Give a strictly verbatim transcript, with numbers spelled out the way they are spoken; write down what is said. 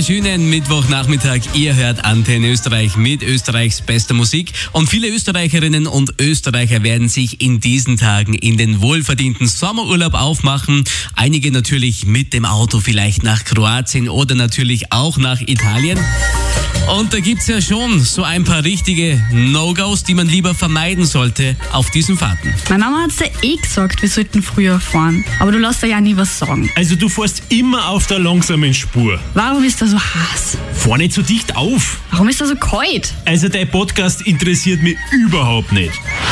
wunderschönen Mittwochnachmittag. Ihr hört Antenne Österreich mit Österreichs bester Musik. Und viele Österreicherinnen und Österreicher werden sich in diesen Tagen in den wohlverdienten Sommerurlaub aufmachen. Einige natürlich mit dem Auto vielleicht nach Kroatien oder natürlich auch nach Italien. Und da gibt's ja schon so ein paar richtige No-Gos, die man lieber vermeiden sollte auf diesen Fahrten. Meine Mama hat's ja eh gesagt, wir sollten früher fahren. Aber du lässt ja nie was sagen. Also du fährst immer auf der langsamen Spur. Warum ist er so heiß? Fahr nicht so dicht auf. Warum ist er so kalt? Also dein Podcast interessiert mich überhaupt nicht.